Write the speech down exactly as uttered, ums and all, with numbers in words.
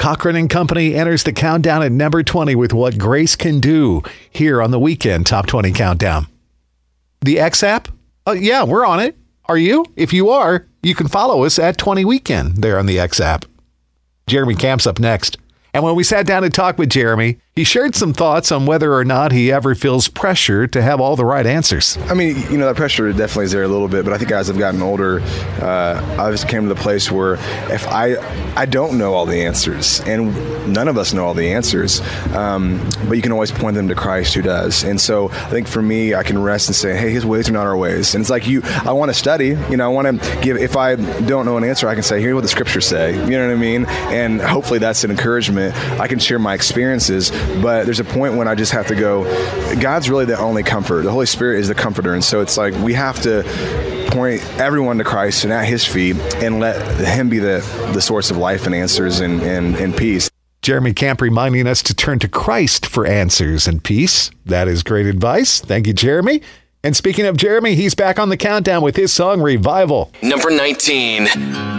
Cochran and Company enters the countdown at number twenty with What Grace Can Do here on the Weekend Top twenty Countdown. The X app? Oh, yeah, we're on it. Are you? If you are, you can follow us at twenty Weekend there on the X app. Jeremy Camp's up next. And when we sat down to talk with Jeremy, he shared some thoughts on whether or not he ever feels pressure to have all the right answers. I mean, you know, that pressure definitely is there a little bit, but I think as I've gotten older, uh, I just came to the place where if I I don't know all the answers, and none of us know all the answers, um, but you can always point them to Christ who does. And so I think for me, I can rest and say, hey, his ways are not our ways. And it's like you, I want to study, you know, I want to give, if I don't know an answer, I can say, here's what the scriptures say, you know what I mean? And hopefully that's an encouragement. I can share my experiences, but there's a point when I just have to go, God's really the only comfort. The Holy Spirit is the comforter. And so it's like we have to point everyone to Christ and at his feet and let him be the, the source of life and answers and, and, and peace. Jeremy Camp reminding us to turn to Christ for answers and peace. That is great advice. Thank you, Jeremy. And speaking of Jeremy, he's back on the countdown with his song Revival. Number nineteen.